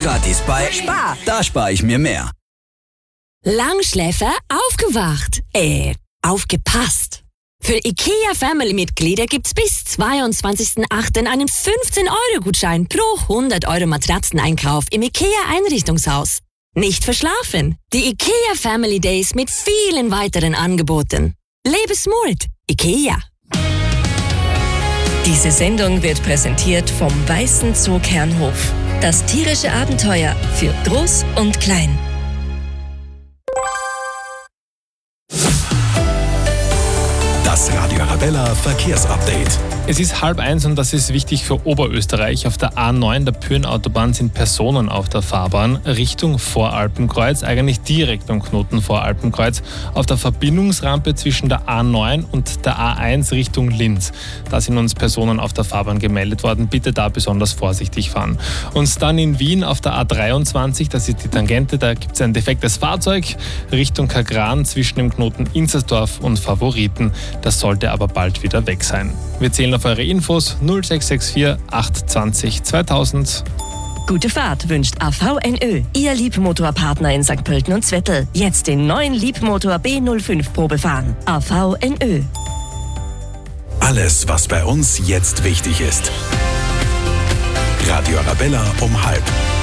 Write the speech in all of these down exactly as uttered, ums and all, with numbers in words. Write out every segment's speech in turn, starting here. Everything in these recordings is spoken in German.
gratis bei Spar. Da spare ich mir mehr. Langschläfer aufgewacht. Äh, aufgepasst. Für IKEA Family-Mitglieder gibt's bis zweiundzwanzigsten achten einen fünfzehn Euro Gutschein pro hundert Euro Matratzeneinkauf im IKEA Einrichtungshaus. Nicht verschlafen. Die IKEA Family Days mit vielen weiteren Angeboten. Lebe smart. IKEA. Diese Sendung wird präsentiert vom Weißen Zoo Kernhof. Das tierische Abenteuer für Groß und Klein. Das Radio Arabella Verkehrsupdate. Es ist halb eins und das ist wichtig für Oberösterreich. Auf der A neun der Pyrenautobahn sind Personen auf der Fahrbahn Richtung Voralpenkreuz, eigentlich direkt am Knoten Voralpenkreuz, auf der Verbindungsrampe zwischen der A neun und der A eins Richtung Linz. Da sind uns Personen auf der Fahrbahn gemeldet worden. Bitte da besonders vorsichtig fahren. Und dann in Wien auf der A dreiundzwanzig, das ist die Tangente, da gibt es ein defektes Fahrzeug Richtung Kagran zwischen dem Knoten Inzersdorf und Favoriten. Das sollte aber bald wieder weg sein. Wir zählen auf eure Infos null sechs sechs vier acht zwei null zweitausend. Gute Fahrt wünscht A V N Ö, Ihr Liebmotorpartner in Sankt Pölten und Zwettl. Jetzt den neuen Liebmotor B null fünf Probe fahren. A V N Ö. Alles, was bei uns jetzt wichtig ist. Radio Arabella um halb.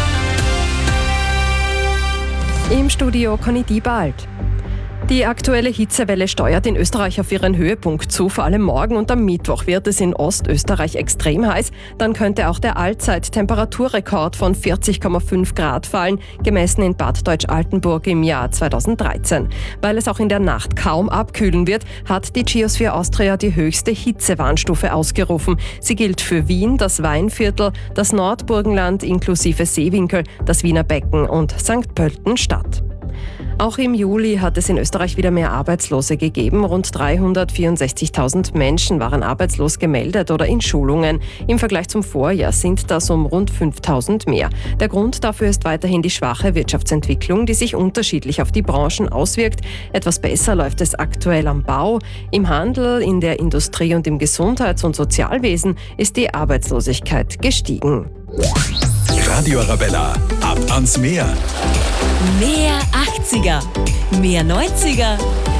Im Studio Conny Diebald. Die aktuelle Hitzewelle steuert in Österreich auf ihren Höhepunkt zu. Vor allem morgen und am Mittwoch wird es in Ostösterreich extrem heiß. Dann könnte auch der Allzeit-Temperaturrekord von vierzig Komma fünf Grad fallen, gemessen in Bad Deutsch-Altenburg im Jahr zweitausenddreizehn. Weil es auch in der Nacht kaum abkühlen wird, hat die Geosphere Austria die höchste Hitzewarnstufe ausgerufen. Sie gilt für Wien, das Weinviertel, das Nordburgenland inklusive Seewinkel, das Wiener Becken und Sankt Pölten Stadt. Auch im Juli hat es in Österreich wieder mehr Arbeitslose gegeben. Rund dreihundertvierundsechzigtausend Menschen waren arbeitslos gemeldet oder in Schulungen. Im Vergleich zum Vorjahr sind das um rund fünftausend mehr. Der Grund dafür ist weiterhin die schwache Wirtschaftsentwicklung, die sich unterschiedlich auf die Branchen auswirkt. Etwas besser läuft es aktuell am Bau. Im Handel, in der Industrie und im Gesundheits- und Sozialwesen ist die Arbeitslosigkeit gestiegen. Radio Arabella, ab ans Meer. Mehr achtziger. Mehr neunziger.